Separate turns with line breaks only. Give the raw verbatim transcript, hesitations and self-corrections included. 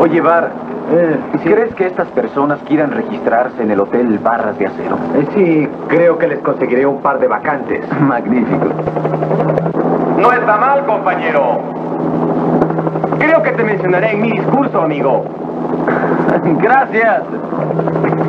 Oye, Bar,
Eh, sí.
¿crees que estas personas quieran registrarse en el Hotel Barras de Acero?
Eh, sí, creo que les conseguiré un par de vacantes.
Magnífico.
No está mal, compañero. Creo que te mencionaré en mi discurso, amigo.
Gracias.